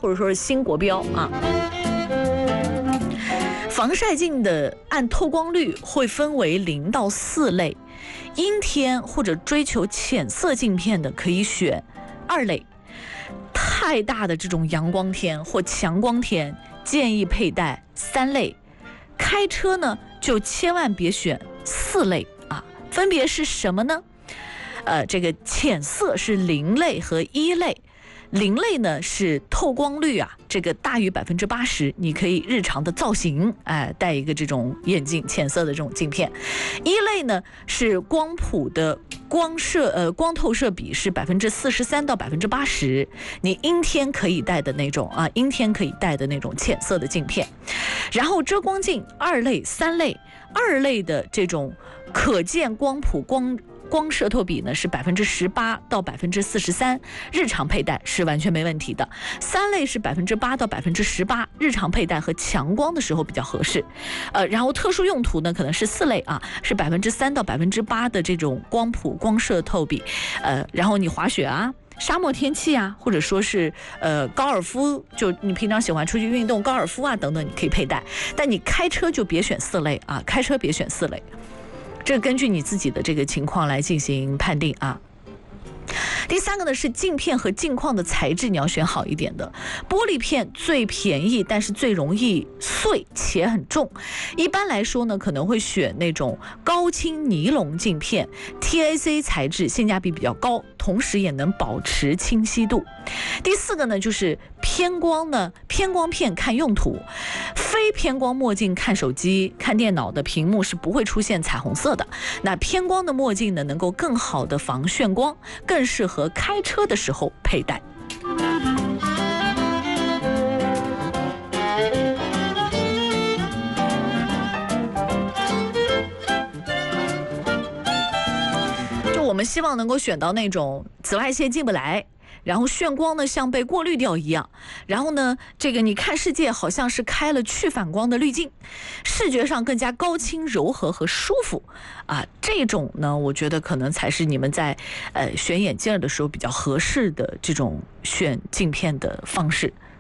或者说是新国标啊。防晒镜的按透光率会分为0到4类，阴天或者追求浅色镜片的可以选2类，太大的这种阳光天或强光天建议佩戴3类，开车呢就千万别选4类啊，分别是什么呢？这个浅色是0类和1类。0类呢是透光率啊，这个大于80%，你可以日常的造型，戴一个这种眼镜，浅色的这种镜片。1类呢是光谱的光透射比是43%到80%，你阴天可以戴的那种啊，阴天可以戴的那种浅色的镜片。然后遮光镜2类、3类，2类的这种可见光谱光摄透比呢是18%到43%，日常佩戴是完全没问题的。3类是8%到18%，日常佩戴和强光的时候比较合适。然后特殊用途呢可能是4类啊，是3%到8%的这种光谱光摄透比。然后你滑雪啊。沙漠天气啊，或者说是高尔夫，就你平常喜欢出去运动，高尔夫啊等等，你可以佩戴。但你开车就别选4类啊，开车别选4类。这根据你自己的这个情况来进行判定啊。第3个呢是镜片和镜框的材质，你要选好一点的。玻璃片最便宜，但是最容易碎且很重。一般来说呢，可能会选那种高清尼龙镜片 ，TAC 材质性价比比较高，同时也能保持清晰度。第4个呢就是偏光片看用途，非偏光墨镜看手机、看电脑的屏幕是不会出现彩虹色的。那偏光的墨镜呢，能够更好的防眩光，更适合开车的时候佩戴。就我们希望能够选到那种紫外线进不来，然后眩光呢像被过滤掉一样，然后呢这个你看世界好像是开了去反光的滤镜，视觉上更加高清柔和和舒服啊，这种呢我觉得可能才是你们在选眼镜的时候比较合适的这种选镜片的方式。